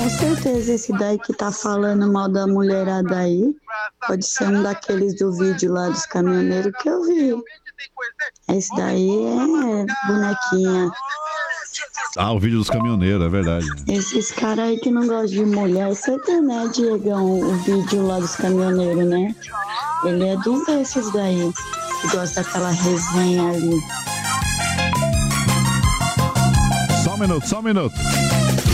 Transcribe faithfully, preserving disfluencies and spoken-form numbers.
Com certeza esse daí que tá falando mal da mulherada aí pode ser um daqueles do vídeo lá dos caminhoneiros que eu vi. Esse daí é bonequinha. Ah, o vídeo dos caminhoneiros, é verdade. Esses caras aí que não gostam de mulher, você tem, né, Diegão, o vídeo lá dos caminhoneiros, né? Ele é de um desses daí, que gosta daquela resenha ali. Só um minuto, só um minuto.